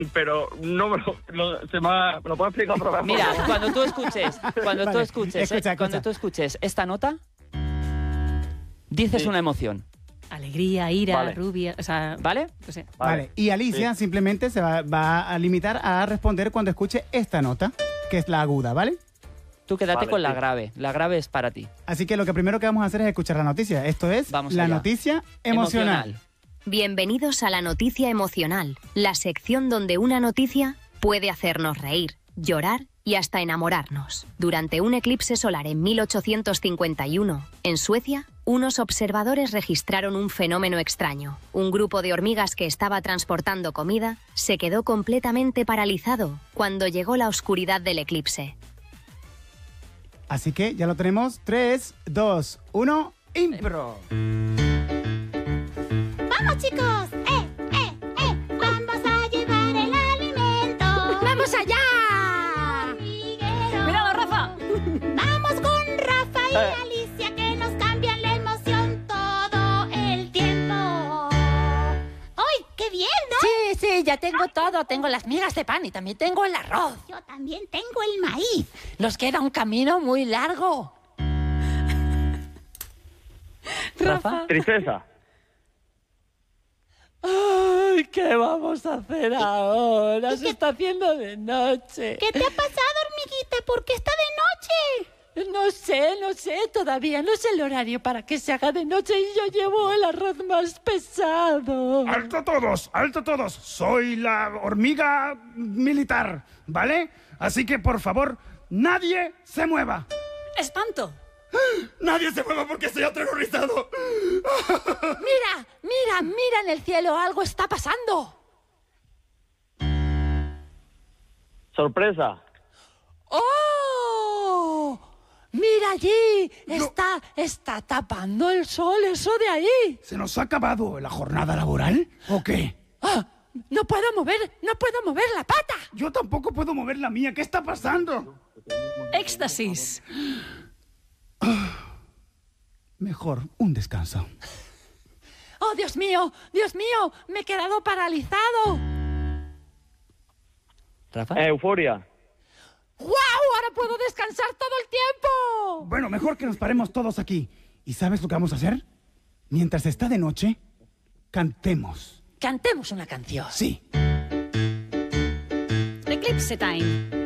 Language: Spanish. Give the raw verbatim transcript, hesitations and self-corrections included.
pero no me lo, lo- se me, ha, ¿me lo puedo explicar otra vez? Mira, cuando tú escuches, cuando Vale, tú escuches, escucha, eh, escucha. cuando tú escuches esta nota, dices Sí. una emoción, Alegría, ira, Vale. rubia, o sea, ¿vale? no sé. Vale. Y Alicia simplemente se va, va a limitar a responder cuando escuche esta nota, que es la aguda, ¿vale? Tú quédate Vale, con la sí. grave. La grave es para ti. Así que lo que primero que vamos a hacer es escuchar la noticia. Esto es Vamos la allá. noticia emocional. Bienvenidos a la noticia emocional, la sección donde una noticia puede hacernos reír, llorar y hasta enamorarnos. Durante un eclipse solar en mil ochocientos cincuenta y uno, en Suecia, unos observadores registraron un fenómeno extraño. Un grupo de hormigas que estaba transportando comida se quedó completamente paralizado cuando llegó la oscuridad del eclipse. Así que ya lo tenemos. tres, dos, uno, impro. ¡Vamos, chicos! ¡Eh, eh, eh! ¡Vamos a llevar el alimento! ¡Vamos allá! Hormiguero. ¡Cuidado, Rafa! ¡Vamos con Rafa y Eh. Alicia que nos cambian la emoción todo el tiempo! ¡Ay, qué bien, ¿no? Sí, sí, ya tengo todo. Tengo las migas de pan y también tengo el arroz. Yo también tengo el maíz. Nos queda un camino muy largo. Rafa. Tristeza. Ay, ¿qué vamos a hacer ahora? Se está haciendo de noche. ¿Qué te ha pasado, hormiguita? ¿Por qué está de noche? No sé, no sé, todavía no sé el horario para que se haga de noche y yo llevo el arroz más pesado. ¡Alto todos! ¡Alto todos! Soy la hormiga militar, ¿vale? Así que, por favor, nadie se mueva. ¡Espanto! ¡Nadie se mueva porque estoy aterrorizado! Mira, mira, mira en el cielo, algo está pasando. Sorpresa. ¡Oh! Mira allí, está, está tapando el sol, eso de ahí. ¿Se nos ha acabado la jornada laboral o qué? ¡Ah! No puedo mover, no puedo mover la pata. Yo tampoco puedo mover la mía. ¿Qué está pasando? ¡Éxtasis! Mejor un descanso. ¡Oh, Dios mío! ¡Dios mío! ¡Me he quedado paralizado! Rafa. Euforia. ¡Guau! ¡Ahora puedo descansar todo el tiempo! Bueno, mejor que nos paremos todos aquí. ¿Y sabes lo que vamos a hacer? Mientras está de noche, cantemos. Cantemos una canción. Sí. Eclipse time.